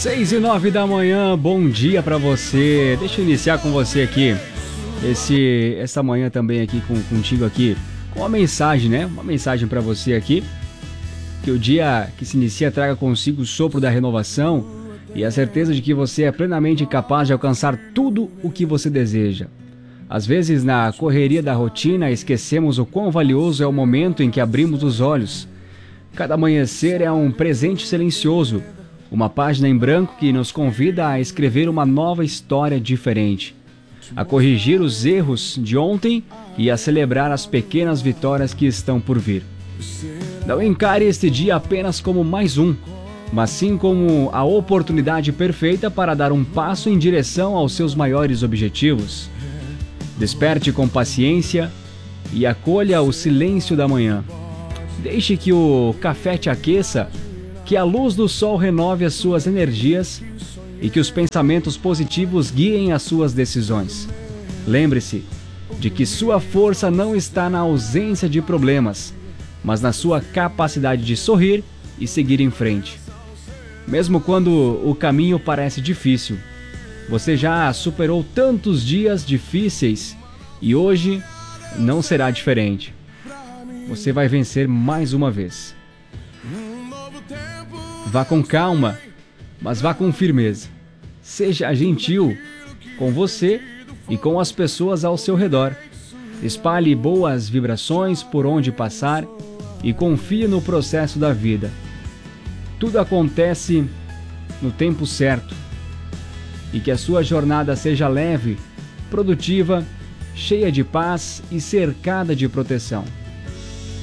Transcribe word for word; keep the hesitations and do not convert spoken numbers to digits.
Seis e nove da manhã, bom dia pra você. Deixa eu iniciar com você aqui, esse, essa manhã também aqui com, contigo aqui, com uma mensagem, né? Uma mensagem pra você aqui, que o dia que se inicia traga consigo o sopro da renovação e a certeza de que você é plenamente capaz de alcançar tudo o que você deseja. Às vezes, na correria da rotina, esquecemos o quão valioso é o momento em que abrimos os olhos. Cada amanhecer é um presente silencioso, uma página em branco que nos convida a escrever uma nova história diferente, a corrigir os erros de ontem e a celebrar as pequenas vitórias que estão por vir. Não encare este dia apenas como mais um, mas sim como a oportunidade perfeita para dar um passo em direção aos seus maiores objetivos. Desperte com paciência e acolha o silêncio da manhã. Deixe que o café te aqueça, que a luz do sol renove as suas energias e que os pensamentos positivos guiem as suas decisões. Lembre-se de que sua força não está na ausência de problemas, mas na sua capacidade de sorrir e seguir em frente. Mesmo quando o caminho parece difícil, você já superou tantos dias difíceis e hoje não será diferente. Você vai vencer mais uma vez. Vá com calma, mas vá com firmeza. Seja gentil com você e com as pessoas ao seu redor. Espalhe boas vibrações por onde passar e confie no processo da vida. Tudo acontece no tempo certo. E que a sua jornada seja leve, produtiva, cheia de paz e cercada de proteção.